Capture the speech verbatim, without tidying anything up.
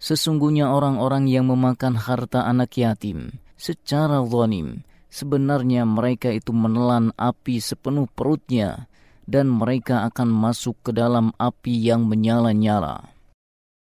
Sesungguhnya orang-orang yang memakan harta anak yatim secara zalim, sebenarnya mereka itu menelan api sepenuh perutnya, dan mereka akan masuk ke dalam api yang menyala-nyala.